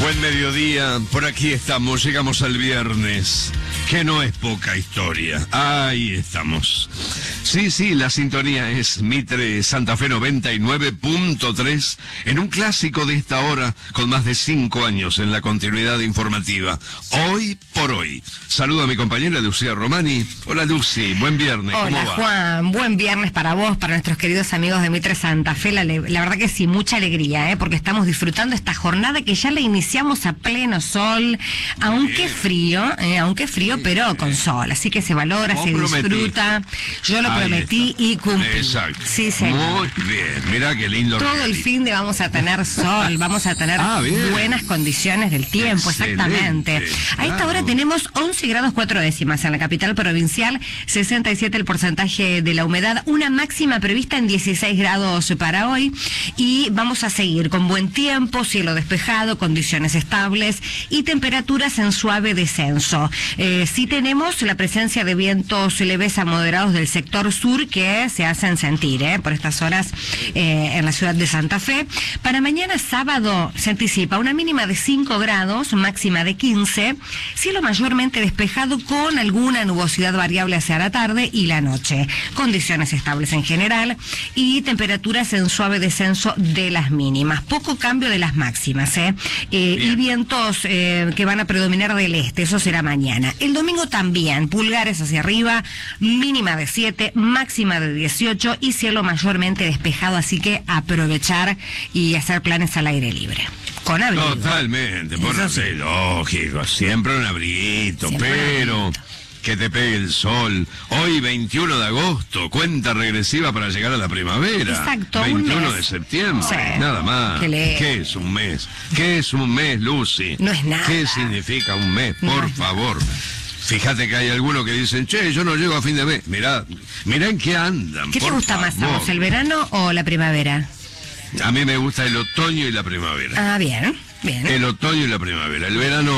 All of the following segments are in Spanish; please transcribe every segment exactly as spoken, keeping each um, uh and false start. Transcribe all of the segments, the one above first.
Buen mediodía, por aquí estamos, llegamos al viernes, que no es poca historia, ahí estamos. Sí, sí, la sintonía es Mitre Santa Fe noventa y nueve punto tres, en un clásico de esta hora, con más de cinco años en la continuidad informativa. Hoy por hoy. Saludo a mi compañera Lucía Romani. Hola Lucy, buen viernes. Hola ¿cómo va? Juan, buen viernes para vos, para nuestros queridos amigos de Mitre Santa Fe. La, la verdad que sí, mucha alegría, ¿eh? Porque estamos disfrutando esta jornada que ya la iniciamos a pleno sol, aunque frío, eh, aunque frío, pero con sol. Así que se valora, se disfruta. Yo lo Ahí prometí está. y cumplí. Exacto. Sí, señor. Muy bien, mirá qué lindo. Todo regalo. el fin de vamos a tener sol, vamos a tener Ah, bien. buenas condiciones del tiempo, Excelente, exactamente. A esta claro. hora tenemos once grados cuatro décimas en la capital provincial, sesenta y siete el porcentaje de la humedad, una máxima prevista en dieciséis grados para hoy, y vamos a seguir con buen tiempo, cielo despejado, condiciones estables y temperaturas en suave descenso. Eh, sí tenemos la presencia de vientos leves a moderados del sector sur que se hacen sentir eh, por estas horas eh, en la ciudad de Santa Fe. Para mañana sábado se anticipa una mínima de cinco grados, máxima de quince, cielo mayormente despejado con alguna nubosidad variable hacia la tarde y la noche. Condiciones estables en general y temperaturas en suave descenso de las mínimas. Poco cambio de las máximas, ¿eh? eh y vientos eh, que van a predominar del este, eso será mañana. El domingo también, pulgares hacia arriba, mínima de siete, máxima de dieciocho y cielo mayormente despejado, así que aprovechar y hacer planes al aire libre. Con abrigo. Totalmente, por Eso sí. sí, lógico, siempre un abriguito, Siempre un pero abriguito. que te pegue el sol. Hoy veintiuno de agosto, cuenta regresiva para llegar a la primavera. Exacto, un veintiuno mes. de septiembre, Sí. nada más. Qué lejos. ¿Qué es un mes? ¿Qué es un mes, Lucy? No es nada. ¿Qué significa un mes? No Por es nada. favor. Fíjate que hay algunos que dicen, che, yo no llego a fin de mes. Mirá, mirá en qué andan. ¿Qué te por gusta más a favor. vos, el verano o la primavera? A mí me gusta el otoño y la primavera. Ah, bien, bien. El otoño y la primavera. El verano...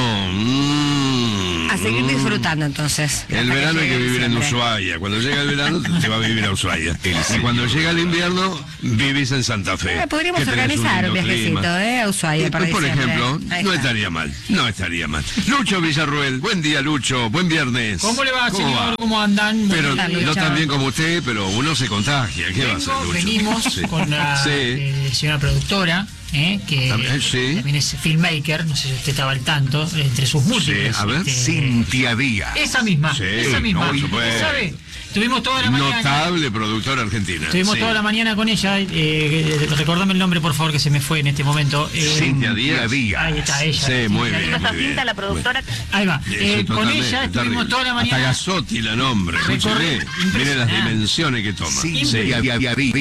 mm, A seguir mm. disfrutando entonces. El hasta verano hay que llegue vivir en diciembre. Ushuaia. Cuando llega el verano, te va a vivir a Ushuaia. Y cuando llega el invierno, vivís en Santa Fe. Eh, podríamos que tenés organizar un lindo viajecito, clima. ¿eh? A Ushuaia Y, para por diciembre. ejemplo, Ahí no está. estaría mal. No estaría mal. Lucho Villarruel. Buen día, Lucho. Buen viernes. ¿Cómo le va, señor? va? ¿Cómo andan? Pero Buenas tardes, no Lucho. tan bien como usted, pero uno se contagia. ¿Qué va a hacer, Vengo, Lucho? venimos Sí. con la Sí. eh, señora productora, eh, que También, sí. también es filmmaker, no sé si usted estaba al tanto, entre sus múltiples. Sí, a ver. este, Cintia Díaz. Esa misma, Sí, esa misma. no, por supuesto. ¿Sabe? Tuvimos toda la mañana. Notable productora argentina. Estuvimos Sí. toda la mañana con ella. Eh, eh, recordame el nombre, por favor, que se me fue en este momento. Eh, Cintia Díaz. Ahí está ella. Sí, muy Cintia bien. Díaz. Muy bien. la productora. Ahí va. Sí, Eh, con totalmente, ella estuvimos terrible. toda la Hasta mañana. Gasotti la nombra, escúcheme. Recorre- Mire las impresionante. dimensiones que toma. Cintia Díaz.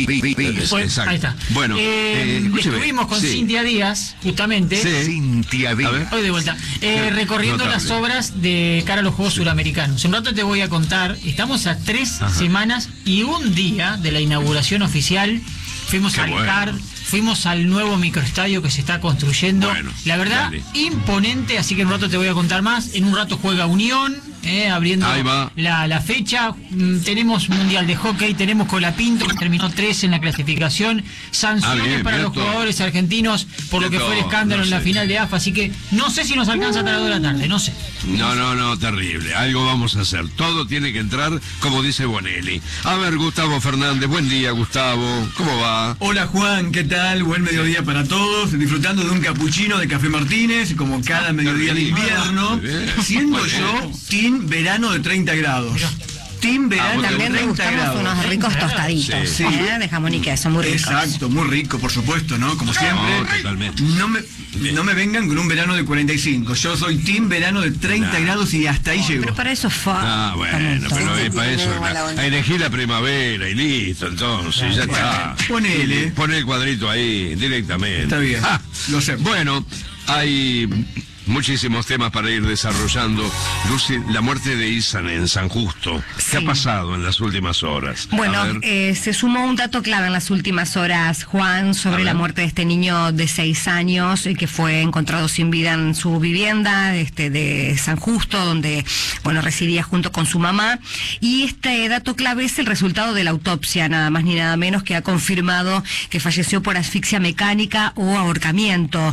Es- Pues, exacto. ahí está. Bueno, Eh, eh, escúcheme. estuvimos con Sí. Cintia Díaz, justamente. Sí. Cintia A ver. Díaz. Hoy de vuelta, eh, recorriendo Notable. las obras de cara a los Juegos Suramericanos. En un rato te voy a contar, estamos a tres Ajá. semanas y un día de la inauguración oficial. Fuimos Qué al bueno. C A R, fuimos al nuevo microestadio que se está construyendo. Bueno, la verdad, dale. imponente, así que en un rato te voy a contar más. En un rato juega Unión, eh, abriendo Ahí va. la, la fecha. Mm, tenemos Mundial de Hockey, tenemos Colapinto, que terminó tres en la clasificación. Sanciones Ah, bien, para bien los todo. jugadores argentinos por lo Bien que fue el todo, escándalo no en la sé. final de A F A, así que no sé si nos alcanza hasta las dos de la tarde, no sé. No, no, no, terrible. Algo vamos a hacer. Todo tiene que entrar, como dice Bonelli. A ver, Gustavo Fernández. Buen día, Gustavo. ¿Cómo va? Hola Juan, ¿qué tal? Buen mediodía para todos. Disfrutando de un capuchino de Café Martínez, como cada mediodía de rico. invierno. Muy bien. Siendo Muy yo bien. team verano de treinta grados. Team verano vos de También me treinta gustamos grados. unos ricos tostaditos, Sí. ¿eh? De jamón y queso, muy ricos. Exacto, muy rico, por supuesto, ¿no? Como siempre. No, totalmente. No me, no me vengan con un verano de cuarenta y cinco. Yo soy team verano de treinta Nah. grados y hasta ahí llego. Pero para eso fue. Ah, bueno, pero es para eso. A elegir la primavera y listo, entonces, ya está. Ponele. Pone el cuadrito ahí directamente. Está bien, Ah, lo sé. Bueno, hay muchísimos temas para ir desarrollando. Lucy, la muerte de Isan en San Justo. ¿Qué Sí. ha pasado en las últimas horas? A Bueno, ver. eh, se sumó un dato clave en las últimas horas, Juan, A sobre ver. la muerte de este niño de seis años eh, que fue encontrado sin vida en su vivienda este, de San Justo, donde bueno residía junto con su mamá. Y este dato clave es el resultado de la autopsia, nada más ni nada menos, que ha confirmado que falleció por asfixia mecánica o ahorcamiento.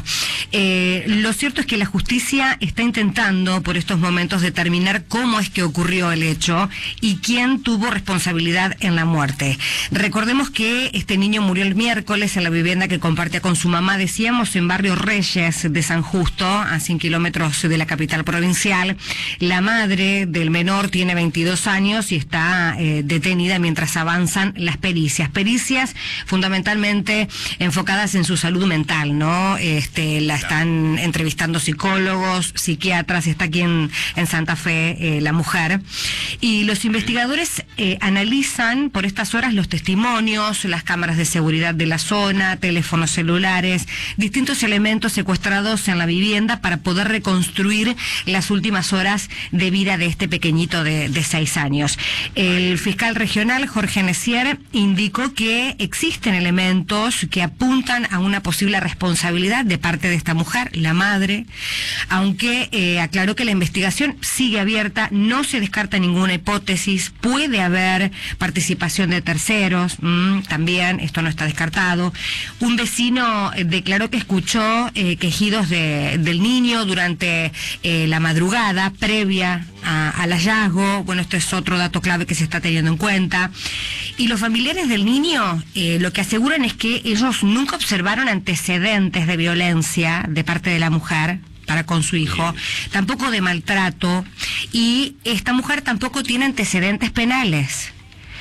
Eh, lo cierto es que la justicia está intentando por estos momentos determinar cómo es que ocurrió el hecho y quién tuvo responsabilidad en la muerte. Recordemos que este niño murió el miércoles en la vivienda que compartía con su mamá, decíamos, en Barrio Reyes de San Justo, a cien kilómetros de la capital provincial. La madre del menor tiene veintidós años y está eh, detenida mientras avanzan las pericias. Pericias fundamentalmente enfocadas en su salud mental, ¿no? Este, la están entrevistando psicólogos, psiquiatras, está aquí en, en Santa Fe eh, la mujer. Y los investigadores eh, analizan por estas horas los testimonios, las cámaras de seguridad de la zona, teléfonos celulares, distintos elementos secuestrados en la vivienda para poder reconstruir las últimas horas de vida de este pequeñito de, de seis años. El fiscal regional, Jorge Nessier, indicó que existen elementos que apuntan a una posible responsabilidad de parte de esta mujer, la madre, aunque eh, aclaró que la investigación sigue abierta, no se descarta ninguna hipótesis, puede haber participación de terceros, mmm, también, esto no está descartado. Un vecino eh, declaró que escuchó eh, quejidos de, del niño durante eh, la madrugada previa a, al hallazgo. Bueno, esto es otro dato clave que se está teniendo en cuenta. Y los familiares del niño eh, lo que aseguran es que ellos nunca observaron antecedentes de violencia de parte de la mujer para con su hijo, tampoco de maltrato, y esta mujer tampoco tiene antecedentes penales.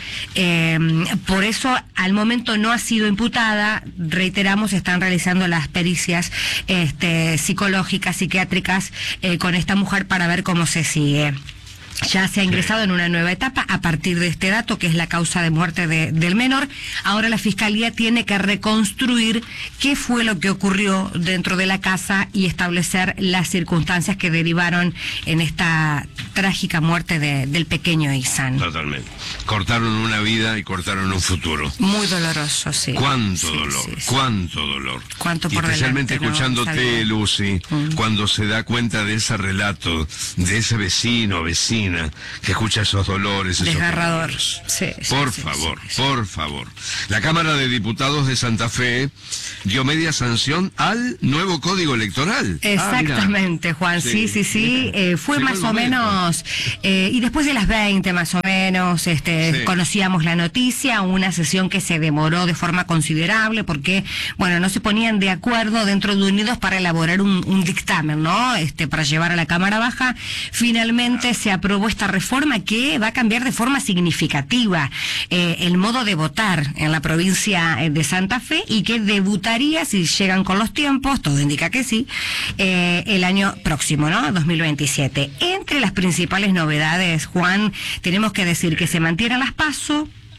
Eh, por eso al momento no ha sido imputada. Reiteramos, están realizando las pericias este, psicológicas, psiquiátricas eh, con esta mujer para ver cómo se sigue. Ya se ha ingresado en una nueva etapa a partir de este dato, que es la causa de muerte de, del menor. Ahora la Fiscalía tiene que reconstruir qué fue lo que ocurrió dentro de la casa y establecer las circunstancias que derivaron en esta trágica muerte de, del pequeño Ihsan. Totalmente. Cortaron una vida y cortaron un futuro. Muy doloroso, sí. Cuánto sí, dolor, sí, sí. cuánto dolor. Cuánto y por especialmente delante, escuchándote, ¿no? Lucy, mm. cuando se da cuenta de ese relato, de ese vecino, vecina, que escucha esos dolores, esos desgarrador. dolores. Sí, sí, por sí, favor, sí, sí. por favor. La Cámara de Diputados de Santa Fe dio media sanción al nuevo Código Electoral. Exactamente, ah, Juan, sí, sí, sí, sí. Eh, fue Llegó más o menos, eh, y después de las veinte más o menos, este, sí. conocíamos la noticia, una sesión que se demoró de forma considerable porque, bueno, no se ponían de acuerdo dentro de Unidos para elaborar un, un dictamen, ¿no? Este, para llevar a la Cámara Baja. Finalmente se aprobó esta reforma que va a cambiar de forma significativa eh, el modo de votar en la provincia de Santa Fe y que debutaría, si llegan con los tiempos, todo indica que sí, eh, el año próximo, ¿no? dos mil veintisiete. Entre las principales novedades, Juan, tenemos que decir que se mantienen las PASO,